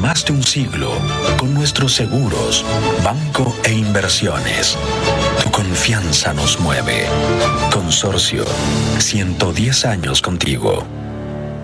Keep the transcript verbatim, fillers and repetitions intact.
más de un siglo con nuestros seguros, banco e inversiones. Tu confianza nos mueve. Consorcio, ciento diez años contigo.